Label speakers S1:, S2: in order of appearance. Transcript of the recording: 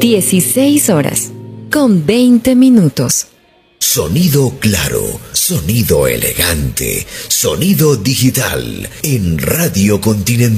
S1: 16 horas, con 20 minutos.
S2: Sonido claro, sonido elegante, sonido digital en Radio Continental.